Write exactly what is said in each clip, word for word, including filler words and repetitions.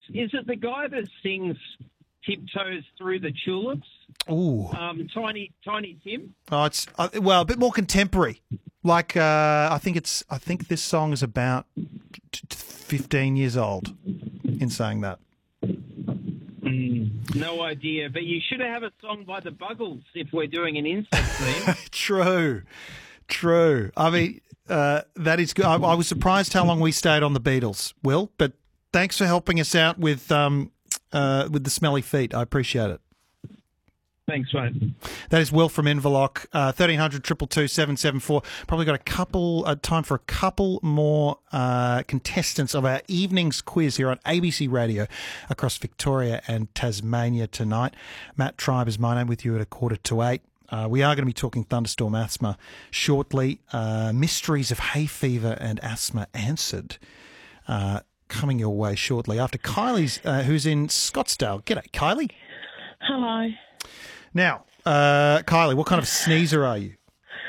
is it the guy that sings "Tiptoes Through the Tulips"? Ooh. Um, Tiny Tiny Tim. Oh, it's uh, well a bit more contemporary. Like uh, I think it's I think this song is about t- t- fifteen years old. In saying that, Mm, no idea, but you should have a song by the Buggles if we're doing an insect theme. true, true. I mean, uh, that is good. I, I was surprised how long we stayed on the Beatles, Will. But thanks for helping us out with um, uh, with the smelly feet. I appreciate it. Thanks, mate. That is Will from Inverloch, uh, thirteen hundred, two two two, seven seven four. Probably got a couple, uh, time for a couple more uh, contestants of our evening's quiz here on A B C Radio across Victoria and Tasmania tonight. Matt Tribe is my name, with you at a quarter to eight. Uh, we are going to be talking thunderstorm asthma shortly. Uh, mysteries of hay fever and asthma answered. Uh, coming your way shortly after Kylie's, uh, who's in Scottsdale. G'day, Kylie. Hello. Now, uh, Kylie, what kind of sneezer are you?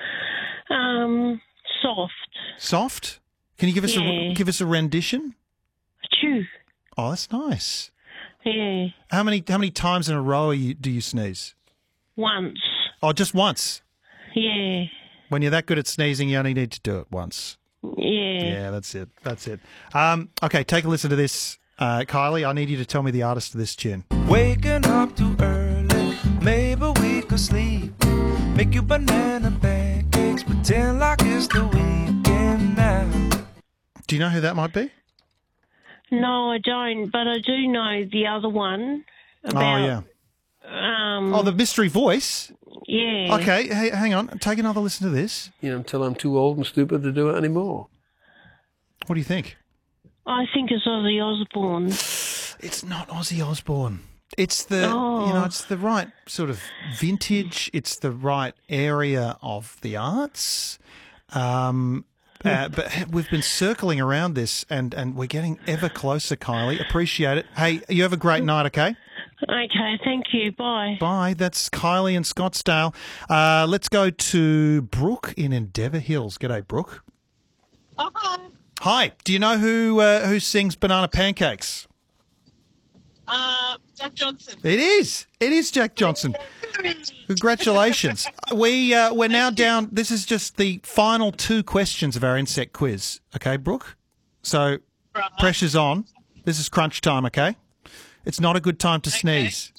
Um, soft. Soft? Can you give us Yeah. a give us a rendition? Chew. Oh, that's nice. Yeah. How many how many times in a row are you, do you sneeze? Once. Oh, just once. Yeah. When you're that good at sneezing, you only need to do it once. Yeah. Yeah, that's it. That's it. Um, okay, take a listen to this, uh, Kylie. I need you to tell me the artist of this tune. Waking up too early, maybe we could sleep. Make you banana pancakes, pretend like it's the weekend now. Do you know who that might be? No, I don't, but I do know the other one about. oh yeah. Um. Oh, the mystery voice. Yeah. Okay, hey, hang on. Take another listen to this. You know, until I'm too old and stupid to do it anymore. What do you think? I think it's Ozzy Osbourne. It's not Ozzy Osbourne. It's the Oh. you know, it's the right sort of vintage. It's the right area of the arts. Um, uh, but we've been circling around this, and, and we're getting ever closer, Kylie. Appreciate it. Hey, you have a great night, okay? Okay, thank you. Bye. Bye. That's Kylie in Scottsdale. Uh, let's go to Brooke in Endeavour Hills. G'day, Brooke. Oh, hi. Hi. Do you know who uh, who sings Banana Pancakes? Uh, Jack Johnson. It is. It is Jack Johnson. Congratulations. We, uh, we're now down. This is just the final two questions of our insect quiz. Okay, Brooke? So Right. pressure's on. This is crunch time, okay? It's not a good time to sneeze.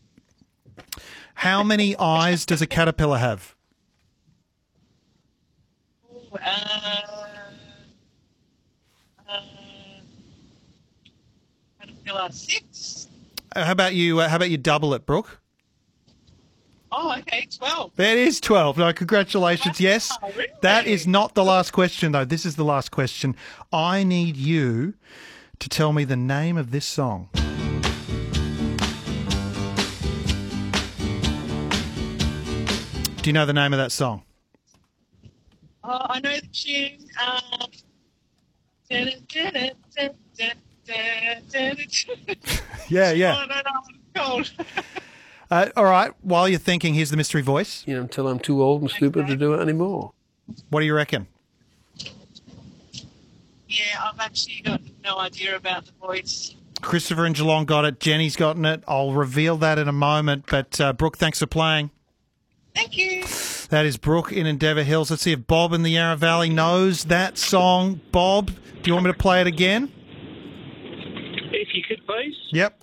How many eyes does a caterpillar have? Uh, uh, Caterpillar six. Uh, How about you? Uh, how about you double it, Brooke? Oh, okay, twelve. That is twelve. No, congratulations. Yes, Wow, really? that is not the last question, though. This is the last question. I need you to tell me the name of this song. Do you know the name of that song? Oh, I know the tune. Um, dun, dun, dun, dun, dun, dun, dun, dun. Yeah, Oh, yeah. I don't know what it's called. Uh, all right. While you're thinking, here's the mystery voice. You know, until I'm too old and stupid to do it anymore. What do you reckon? Yeah, I've actually got no idea about the voice. Christopher in Geelong got it. Jenny's gotten it. I'll reveal that in a moment. But uh, Brooke, thanks for playing. Thank you. That is Brooke in Endeavour Hills. Let's see if Bob in the Yarra Valley knows that song. Bob, do you want me to play it again? If you could, please. Yep.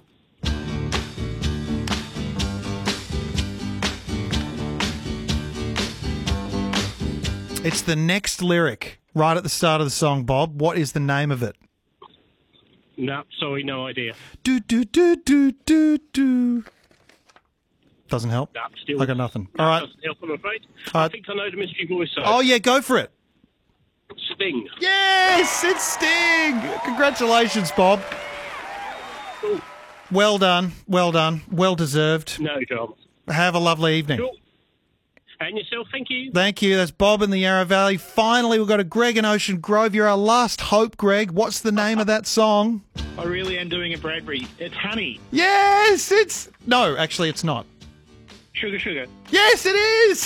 It's the next lyric right at the start of the song, Bob. What is the name of it? No, sorry, no idea. Do, do, do, do, do, do. Doesn't help? No, still. I got nothing. No, All right. Doesn't help, I'm afraid. All I right. think I know the mystery voice. So. Oh, yeah, go for it. Sting. Yes, it's Sting. Congratulations, Bob. Cool. Well done. Well done. Well deserved. No dramas. Have a lovely evening. Cool. And yourself, thank you. Thank you. That's Bob in the Yarra Valley. Finally, we've got a Greg in Ocean Grove. You're our last hope, Greg. What's the name of that song? I really am doing a Bradbury. It's Honey. Yes, it's... No, actually, it's not. Sugar, sugar. Yes, it is.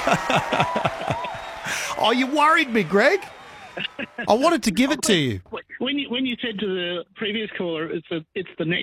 Oh, you worried me, Greg. I wanted to give it to you. When you, when you said to the previous caller, it's, a, it's the next